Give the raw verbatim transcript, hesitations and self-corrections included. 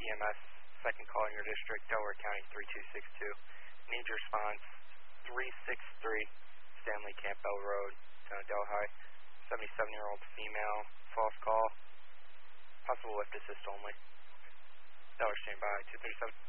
M S, second call in your district, Delaware County three two six two. Need your response, three six three Stanley Campbell Road, uh, Delhi. seventy-seven-year-old female, false call, possible lift assist only. Delaware standby, two thirty-seven.